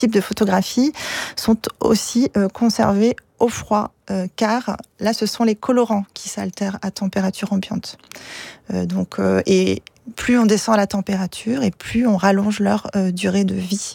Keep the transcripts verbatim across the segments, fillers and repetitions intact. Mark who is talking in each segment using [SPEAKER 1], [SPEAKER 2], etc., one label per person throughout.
[SPEAKER 1] types de photographies sont aussi euh, conservés au froid, euh, car là, ce sont les colorants qui s'altèrent à température ambiante. Euh, donc, euh, et plus on descend à la température, et plus on rallonge leur euh, durée de vie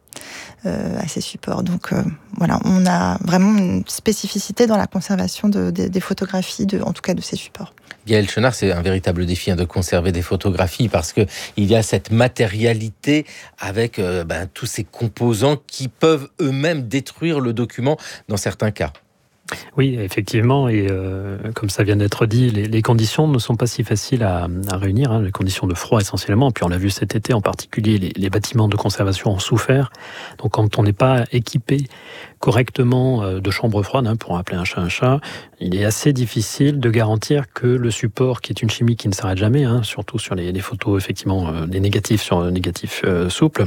[SPEAKER 1] euh, à ces supports. Donc euh, voilà, on a vraiment une spécificité dans la conservation de, de, des photographies, de, en tout cas de ces supports.
[SPEAKER 2] Gaëlle Chenard, c'est un véritable défi hein, de conserver des photographies parce qu'il y a cette matérialité avec euh, ben, tous ces composants qui peuvent eux-mêmes détruire le document dans certains cas.
[SPEAKER 3] Oui, effectivement, et euh, comme ça vient d'être dit, les, les conditions ne sont pas si faciles à, à réunir, hein, les conditions de froid essentiellement, puis on l'a vu cet été en particulier, les, les bâtiments de conservation ont souffert, donc quand on n'est pas équipé correctement de chambres froides, hein, pour appeler un chat un chat, il est assez difficile de garantir que le support, qui est une chimie qui ne s'arrête jamais, hein, surtout sur les, les photos, effectivement, euh, les négatifs sur négatifs euh, souples,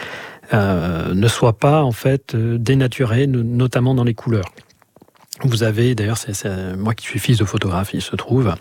[SPEAKER 3] euh, ne soit pas en fait dénaturé, notamment dans les couleurs. Vous avez, d'ailleurs, c'est, c'est moi qui suis fils de photographe, il se trouve,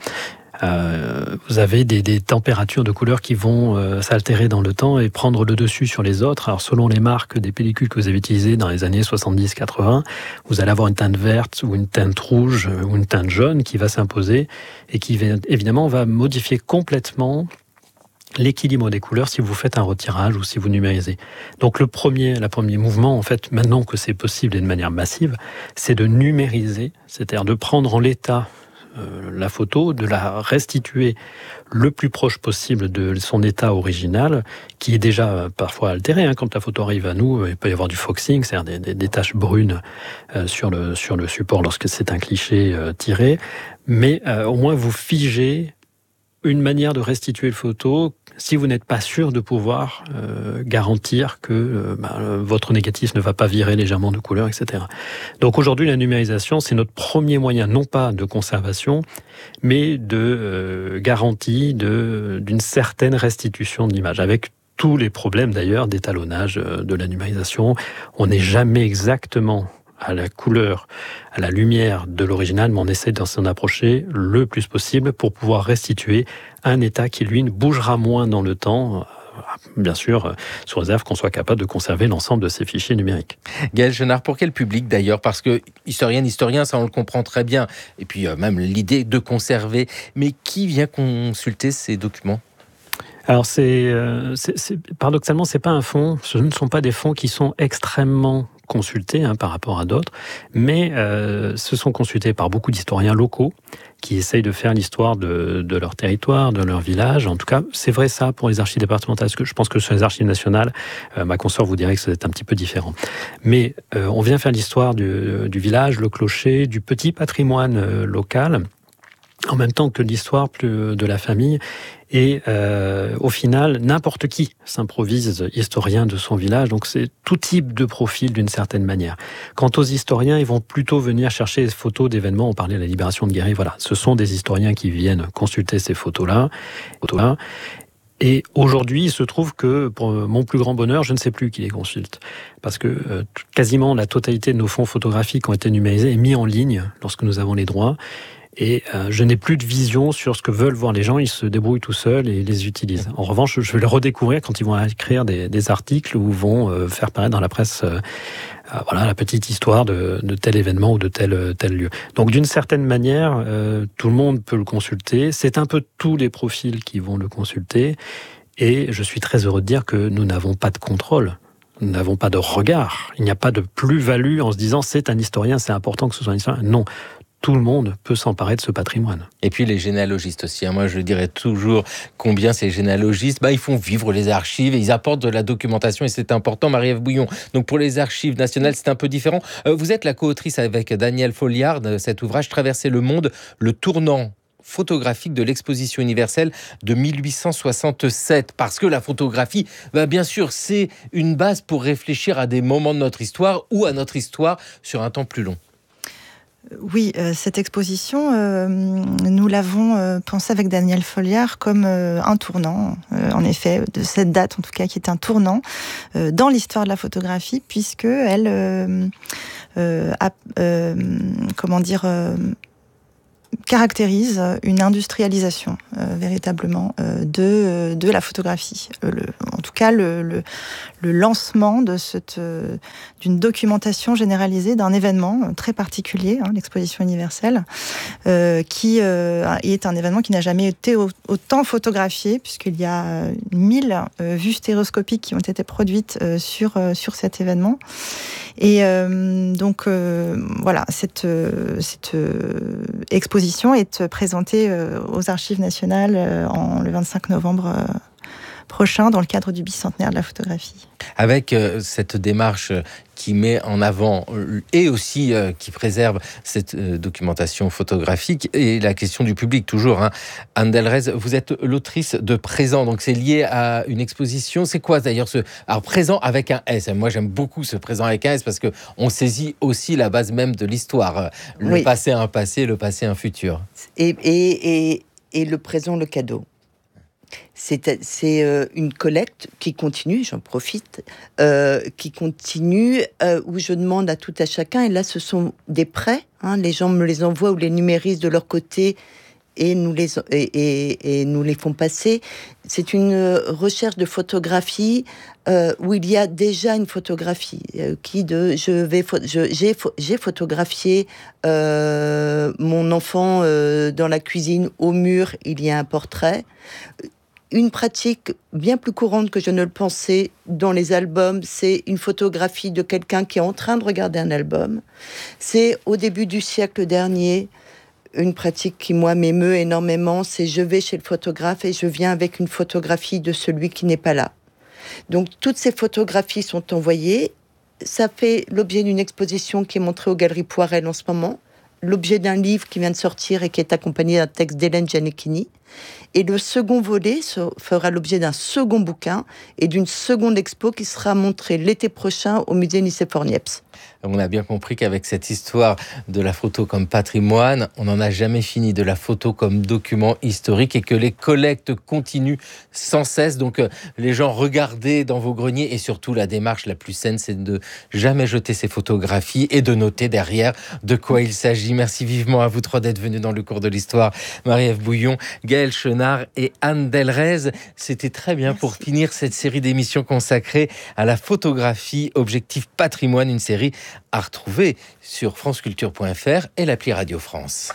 [SPEAKER 3] euh, vous avez des, des températures de couleurs qui vont euh, s'altérer dans le temps et prendre le dessus sur les autres. Alors, selon les marques des pellicules que vous avez utilisées dans les années soixante-dix quatre-vingts, vous allez avoir une teinte verte ou une teinte rouge ou une teinte jaune qui va s'imposer et qui, évidemment, va modifier complètement l'équilibre des couleurs si vous faites un retirage ou si vous numérisez. Donc le premier, le premier mouvement, en fait, maintenant que c'est possible et de manière massive, c'est de numériser, c'est-à-dire de prendre en l'état euh, la photo, de la restituer le plus proche possible de son état original, qui est déjà euh, parfois altéré. Hein, quand la photo arrive à nous, il peut y avoir du foxing, c'est-à-dire des, des, des taches brunes euh, sur, le, sur le support lorsque c'est un cliché euh, tiré, mais euh, au moins vous figez une manière de restituer le photo si vous n'êtes pas sûr de pouvoir euh, garantir que euh, bah, votre négatif ne va pas virer légèrement de couleur, et cetera. Donc aujourd'hui, la numérisation, c'est notre premier moyen, non pas de conservation, mais de euh, garantie de, d'une certaine restitution de l'image, avec tous les problèmes d'ailleurs d'étalonnage de la numérisation. On n'est jamais exactement à la couleur, à la lumière de l'original, mais on essaie de s'en approcher le plus possible pour pouvoir restituer un état qui, lui, ne bougera moins dans le temps, bien sûr, sous réserve qu'on soit capable de conserver l'ensemble de ces fichiers numériques.
[SPEAKER 2] Gaëlle Chenard, pour quel public d'ailleurs ? Parce que historienne, historien, ça on le comprend très bien, et puis euh, même l'idée de conserver, mais qui vient consulter ces documents ?
[SPEAKER 3] Alors, c'est, euh, c'est, c'est, paradoxalement, c'est pas un fonds, ce ne sont pas des fonds qui sont extrêmement consultés hein, par rapport à d'autres, mais euh, se sont consultés par beaucoup d'historiens locaux qui essayent de faire l'histoire de, de leur territoire, de leur village. En tout cas, c'est vrai ça pour les archives départementales. Parce que je pense que sur les archives nationales, euh, ma consoeur vous dirait que c'est un petit peu différent. Mais euh, on vient faire l'histoire du, du village, le clocher, du petit patrimoine euh, local, en même temps que l'histoire plus de la famille. Et euh, au final, n'importe qui s'improvise historien de son village. Donc c'est tout type de profil d'une certaine manière. Quant aux historiens, ils vont plutôt venir chercher des photos d'événements. On parlait de la libération de Guéry. Voilà, ce sont des historiens qui viennent consulter ces photos-là. photos-là. Et aujourd'hui, il se trouve que, pour mon plus grand bonheur, je ne sais plus qui les consulte. Parce que euh, quasiment la totalité de nos fonds photographiques ont été numérisés et mis en ligne lorsque nous avons les droits. Et euh, je n'ai plus de vision sur ce que veulent voir les gens, ils se débrouillent tout seuls et les utilisent. En revanche, je vais les redécouvrir quand ils vont écrire des, des articles ou vont euh, faire paraître dans la presse euh, euh, voilà, la petite histoire de, de tel événement ou de tel, tel lieu. Donc d'une certaine manière, euh, tout le monde peut le consulter. C'est un peu tous les profils qui vont le consulter. Et je suis très heureux de dire que nous n'avons pas de contrôle. Nous n'avons pas de regard. Il n'y a pas de plus-value en se disant c'est un historien, c'est important que ce soit un historien. Non. Tout le monde peut s'emparer de ce patrimoine.
[SPEAKER 2] Et puis les généalogistes aussi. Moi, je dirais toujours combien ces généalogistes, bah, ils font vivre les archives et ils apportent de la documentation et c'est important. Marie-Ève Bouillon, donc pour les archives nationales, c'est un peu différent. Vous êtes la co-autrice avec Daniel Folliard de cet ouvrage « Traverser le monde, le tournant photographique de l'exposition universelle de mille huit cent soixante-sept ». Parce que la photographie, bah, bien sûr, c'est une base pour réfléchir à des moments de notre histoire ou à notre histoire sur un temps plus long.
[SPEAKER 1] Oui, euh, cette exposition, euh, nous l'avons euh, pensée avec Daniel Folliard comme euh, un tournant, euh, en effet, de cette date en tout cas, qui est un tournant euh, dans l'histoire de la photographie, puisque elle euh, euh, a, euh, comment dire, euh, caractérise une industrialisation euh, véritablement euh, de, de la photographie. Le, en tout cas, le, le, le lancement de cette, euh, d'une documentation généralisée d'un événement très particulier, hein, l'exposition universelle, euh, qui euh, est un événement qui n'a jamais été au, autant photographié, puisqu'il y a mille euh, vues stéréoscopiques qui ont été produites euh, sur, euh, sur cet événement. Et euh, donc, euh, voilà, cette, euh, cette euh, exposition est présentée euh, aux Archives nationales euh, en, le vingt-cinq novembre euh, prochain, dans le cadre du bicentenaire de la photographie.
[SPEAKER 2] Avec euh, cette démarche qui met en avant euh, et aussi euh, qui préserve cette euh, documentation photographique et la question du public toujours. Hein. Anne Delrez, vous êtes l'autrice de Présent, donc c'est lié à une exposition. C'est quoi d'ailleurs ce alors Présent avec un S? Moi j'aime beaucoup ce Présent avec un S parce que on saisit aussi la base même de l'histoire. Le oui. passé un passé, le passé un futur.
[SPEAKER 4] Et, et, et, et le présent le cadeau. C'est, c'est euh, une collecte qui continue, j'en profite, euh, qui continue, euh, où je demande à tout à chacun, et là ce sont des prêts, hein, les gens me les envoient ou les numérisent de leur côté et nous les, et, et, et nous les font passer. C'est une recherche de photographie euh, où il y a déjà une photographie euh, qui de je vais je, j'ai, j'ai photographié euh, mon enfant euh, dans la cuisine, au mur il y a un portrait. Une pratique bien plus courante que je ne le pensais dans les albums, c'est une photographie de quelqu'un qui est en train de regarder un album. C'est au début du siècle dernier, une pratique qui, moi, m'émeut énormément, c'est je vais chez le photographe et je viens avec une photographie de celui qui n'est pas là. Donc, toutes ces photographies sont envoyées. Ça fait l'objet d'une exposition qui est montrée aux Galeries Poirel en ce moment, l'objet d'un livre qui vient de sortir et qui est accompagné d'un texte d'Hélène Gianecchini. Et le second volet fera l'objet d'un second bouquin et d'une seconde expo qui sera montrée l'été prochain au musée Nicéphore-Niepce.
[SPEAKER 2] On a bien compris qu'avec cette histoire de la photo comme patrimoine, on n'en a jamais fini, de la photo comme document historique, et que les collectes continuent sans cesse. Donc les gens, regardez dans vos greniers, et surtout la démarche la plus saine, c'est de jamais jeter ces photographies et de noter derrière de quoi il s'agit. Merci vivement à vous trois d'être venus dans le cours de l'histoire. Marie-Ève Bouillon, Gaëlle Chenard et Anne Delrez. C'était très bien. Merci. Pour finir cette série d'émissions consacrée à la photographie, Objectif Patrimoine, une série à retrouver sur franceculture point f r et l'appli Radio France.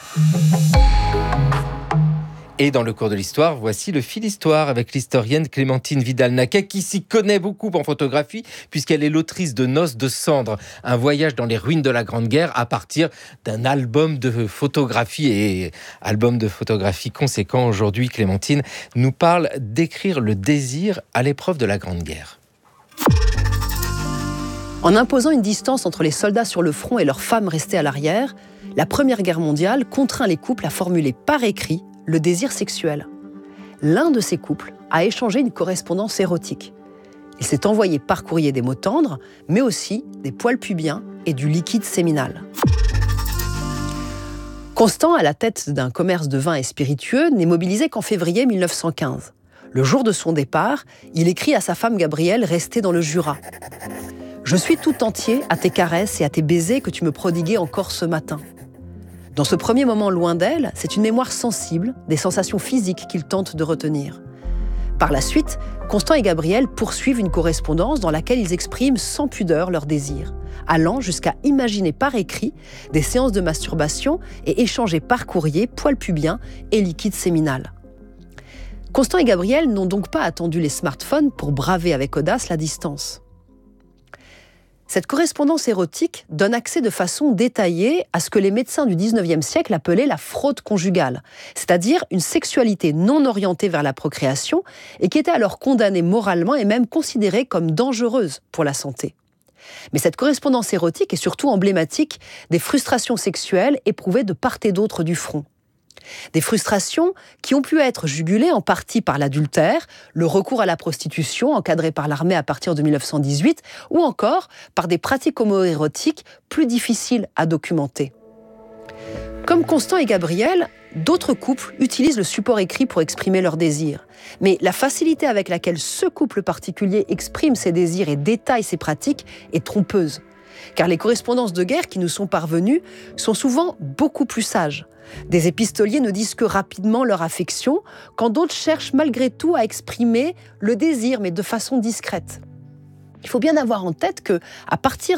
[SPEAKER 2] Et dans le cours de l'histoire, voici le fil histoire avec l'historienne Clémentine Vidal-Naquet qui s'y connaît beaucoup en photographie puisqu'elle est l'autrice de Noces de cendres, un voyage dans les ruines de la Grande Guerre à partir d'un album de photographie. Et album de photographie conséquent aujourd'hui, Clémentine nous parle d'écrire le désir à l'épreuve de la Grande Guerre.
[SPEAKER 5] En imposant une distance entre les soldats sur le front et leurs femmes restées à l'arrière, la Première Guerre mondiale contraint les couples à formuler par écrit le désir sexuel. L'un de ces couples a échangé une correspondance érotique. Il s'est envoyé par courrier des mots tendres, mais aussi des poils pubiens et du liquide séminal. Constant, à la tête d'un commerce de vins et spiritueux, n'est mobilisé qu'en février mille neuf cent quinze. Le jour de son départ, il écrit à sa femme Gabrielle, restée dans le Jura. « Je suis tout entier à tes caresses et à tes baisers que tu me prodiguais encore ce matin. » Dans ce premier moment loin d'elle, c'est une mémoire sensible, des sensations physiques qu'il tente de retenir. Par la suite, Constant et Gabrielle poursuivent une correspondance dans laquelle ils expriment sans pudeur leurs désirs, allant jusqu'à imaginer par écrit des séances de masturbation et échanger par courrier poils pubiens et liquide séminal. Constant et Gabrielle n'ont donc pas attendu les smartphones pour braver avec audace la distance. Cette correspondance érotique donne accès de façon détaillée à ce que les médecins du dix-neuvième siècle appelaient la fraude conjugale, c'est-à-dire une sexualité non orientée vers la procréation et qui était alors condamnée moralement et même considérée comme dangereuse pour la santé. Mais cette correspondance érotique est surtout emblématique des frustrations sexuelles éprouvées de part et d'autre du front. Des frustrations qui ont pu être jugulées en partie par l'adultère, le recours à la prostitution encadré par l'armée à partir de mille neuf cent dix-huit, ou encore par des pratiques homoérotiques plus difficiles à documenter. Comme Constant et Gabrielle, d'autres couples utilisent le support écrit pour exprimer leurs désirs. Mais la facilité avec laquelle ce couple particulier exprime ses désirs et détaille ses pratiques est trompeuse. Car les correspondances de guerre qui nous sont parvenues sont souvent beaucoup plus sages. Des épistoliers ne disent que rapidement leur affection, quand d'autres cherchent malgré tout à exprimer le désir, mais de façon discrète. Il faut bien avoir en tête que, à partir